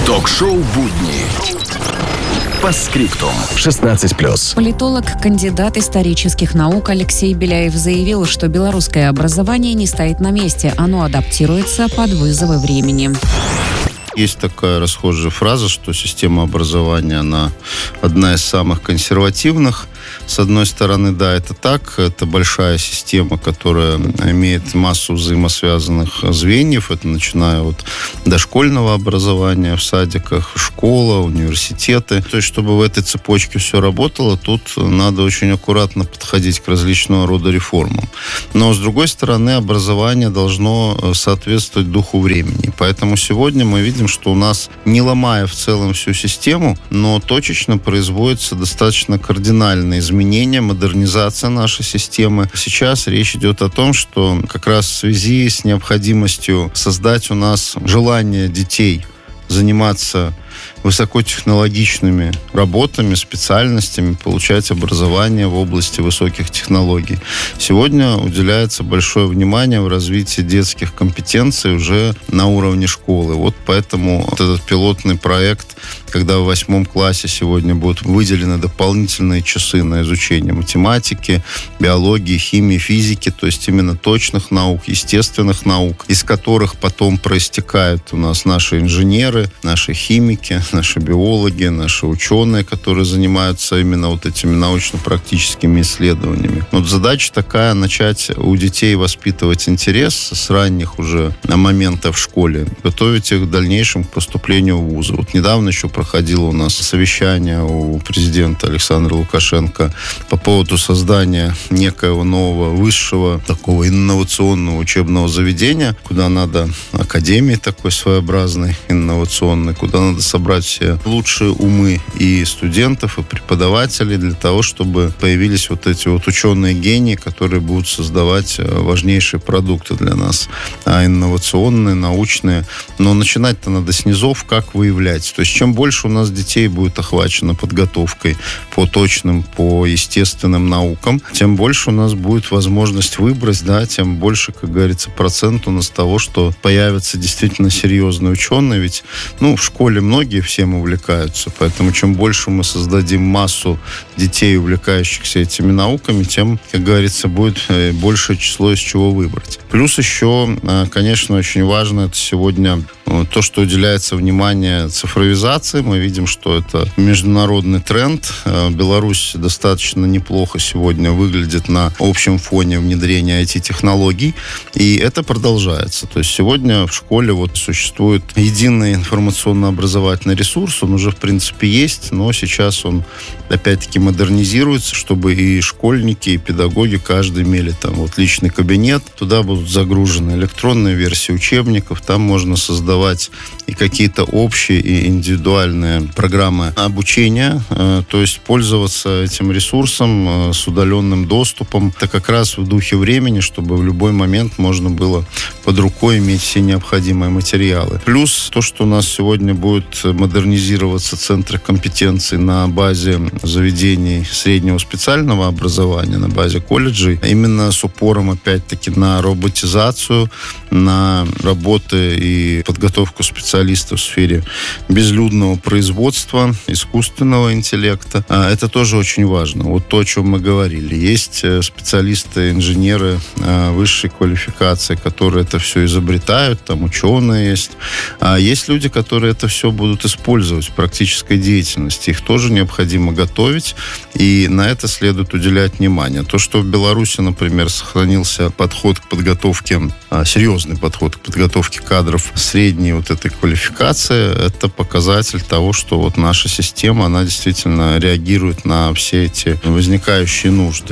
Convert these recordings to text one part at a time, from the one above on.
Ток-шоу «Будни». По скриптум. 16+. Политолог, кандидат исторических наук Алексей Беляев заявил, что белорусское образование не стоит на месте. Оно адаптируется под вызовы времени. Есть такая расхожая фраза, что система образования, она одна из самых консервативных. С одной стороны, да, это так. Это большая система, которая имеет массу взаимосвязанных звеньев. Это начиная от дошкольного образования в садиках, школа, университеты. То есть, чтобы в этой цепочке все работало, тут надо очень аккуратно подходить к различного рода реформам. Но, с другой стороны, образование должно соответствовать духу времени. Поэтому сегодня мы видим, что у нас, не ломая в целом всю систему, но точечно производятся достаточно кардинальные изменения, модернизация нашей системы. Сейчас речь идет о том, что как раз в связи с необходимостью создать у нас желание детей заниматься высокотехнологичными работами, специальностями, получать образование в области высоких технологий. Сегодня уделяется большое внимание в развитии детских компетенций уже на уровне школы. Вот поэтому вот этот пилотный проект, когда в 8 классе сегодня будут выделены дополнительные часы на изучение математики, биологии, химии, физики, то есть именно точных наук, естественных наук, из которых потом проистекают у нас наши инженеры, наши химики, наши биологи, наши ученые, которые занимаются именно вот этими научно-практическими исследованиями. Вот задача такая: начать у детей воспитывать интерес с ранних уже моментов в школе, готовить их в дальнейшем к поступлению в вузы. Вот недавно еще проходило у нас совещание у президента Александра Лукашенко по поводу создания некоего нового высшего такого инновационного учебного заведения, куда надо, академии такой своеобразной, инновационной, куда надо собрать все лучшие умы и студентов, и преподавателей для того, чтобы появились вот эти вот ученые-гении, которые будут создавать важнейшие продукты для нас, инновационные, научные. Но начинать-то надо с низов, как выявлять. То есть чем больше у нас детей будет охвачено подготовкой по точным, по естественным наукам, тем больше у нас будет возможность выбрать, да, тем больше, как говорится, процент у нас того, что появятся действительно серьезные ученые. Ведь, в школе многие всем увлекаются, поэтому чем больше мы создадим массу детей, увлекающихся этими науками, тем, как говорится, будет большее число из чего выбрать. Плюс еще, конечно, очень важно это сегодня то, что уделяется внимание цифровизации. Мы видим, что это международный тренд. Беларусь достаточно неплохо сегодня выглядит на общем фоне внедрения IT-технологий, и это продолжается. То есть сегодня в школе существует единый информационно-образовательный ресурс, он уже в принципе есть, но сейчас он опять-таки модернизируется, чтобы и школьники, и педагоги каждый имели там личный кабинет. Туда будут загружены электронные версии учебников, там можно создавать и какие-то общие и индивидуальные программы обучения, то есть пользоваться этим ресурсом с удаленным доступом. Это как раз в духе времени, чтобы в любой момент можно было под рукой иметь все необходимые материалы. Плюс то, что у нас сегодня будет модернизироваться центры компетенций на базе заведений среднего специального образования, на базе колледжей, именно с упором опять-таки на роботизацию, на работы и подготовку специалистов в сфере безлюдного производства, искусственного интеллекта. Это тоже очень важно. Вот то, о чем мы говорили. Есть специалисты, инженеры высшей квалификации, которые это все изобретают, там ученые есть. А есть люди, которые это все будут использовать в практической деятельности. Их тоже необходимо готовить, и на это следует уделять внимание. То, что в Беларуси, например, сохранился подход к подготовке, серьезный подход к подготовке кадров средней этой квалификации, это показатель того, что наша система, она действительно реагирует на все эти возникающие нужды.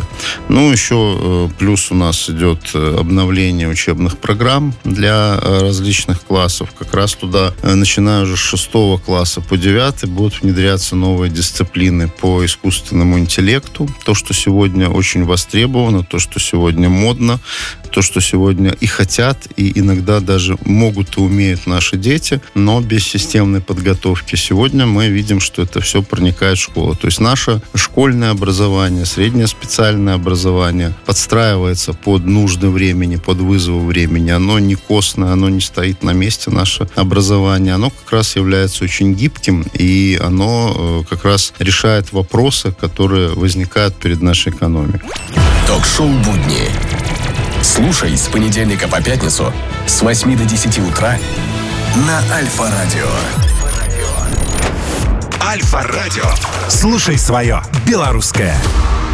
Еще плюс у нас идет обновление учебных программ для различных классов. Как раз туда, начиная уже с 6 класса по 9, будут внедряться новые дисциплины по искусственному интеллекту. То, что сегодня очень востребовано, то, что сегодня модно, то, что сегодня и хотят, и иногда даже могут и умеют наши наши дети, но без системной подготовки. Сегодня мы видим, что это все проникает в школу. То есть наше школьное образование, среднее специальное образование подстраивается под нужды времени, под вызовы времени. Оно не костное, оно не стоит на месте, наше образование. Оно как раз является очень гибким, и оно как раз решает вопросы, которые возникают перед нашей экономикой. Ток-шоу «Будни». Слушай с понедельника по пятницу с 8 до 10 утра на Альфа-радио. Альфа-радио. Слушай свое белорусское.